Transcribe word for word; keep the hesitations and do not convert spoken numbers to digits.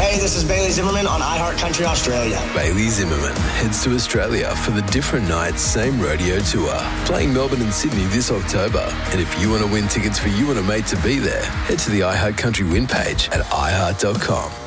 Hey, this is Bailey Zimmerman on iHeart Country Australia. Bailey Zimmerman heads to Australia for the Different Nights Same Radio Tour, playing Melbourne and Sydney this October. And if you want to win tickets for you and a mate to be there, head to the iHeart Country Win page at i heart dot com.